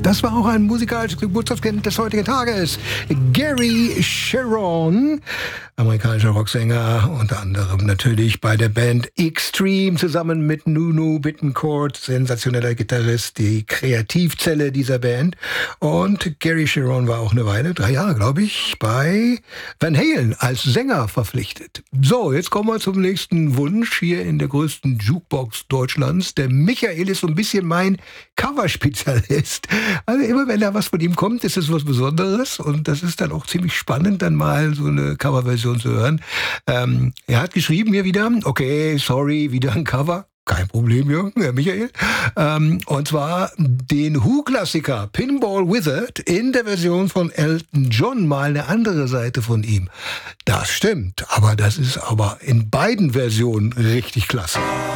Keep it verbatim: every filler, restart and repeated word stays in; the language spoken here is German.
Das war auch ein musikalisches Geburtstagskind des heutigen Tages. Gary Sharon, amerikanischer Rocksänger, unter anderem natürlich bei der Band Extreme zusammen mit Nuno Bittencourt, sensationeller Gitarrist, die Kreativzelle dieser Band. Und Gary Sharon war auch eine Weile, drei Jahre glaube ich, bei Van Halen als Sänger verpflichtet. So, jetzt kommen wir zum nächsten Wunsch hier in der größten Jukebox Deutschlands. Der Michael ist so ein bisschen mein Coverspezialist. Also immer wenn da was von ihm kommt, ist es was Besonderes und das ist dann auch ziemlich spannend, dann mal so eine Coverversion zu hören. Ähm, er hat geschrieben hier wieder, okay, sorry, wieder ein Cover. Kein Problem, Jürgen, Herr Michael. Ähm, und zwar den Who-Klassiker Pinball Wizard in der Version von Elton John, mal eine andere Seite von ihm. Das stimmt, aber das ist aber in beiden Versionen richtig klasse.